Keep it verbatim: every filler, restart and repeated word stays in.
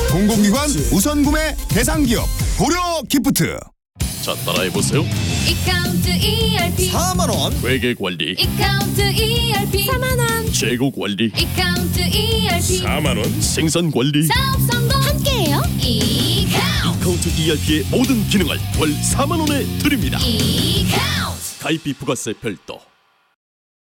공공기관 우선 구매 대상 기업 고려 기프트. 자, 따라해보세요. 이카운트 이알피 사만 원. 회계 관리, 이카운트 이알피 사만 원 재고 관리, 이카운트 이알피 사만 원. 생산 관리, 사업 성공 함께해요. 이카운트 카운트 이알피의 모든 기능을 월 사만 원에 드립니다. 이카운트 가입비 부가세 별도.